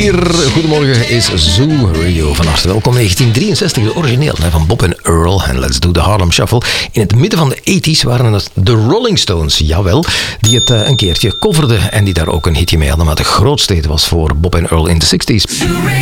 4. Goedemorgen is Zoo Radio. Van harte welkom. 1963, de origineel van Bob en Earl. En Let's Do the Harlem Shuffle. In het midden van de 80s waren het de Rolling Stones, jawel, die het een keertje coverden en die daar ook een hitje mee hadden. Maar de grootste hit was voor Bob en Earl in de 60s.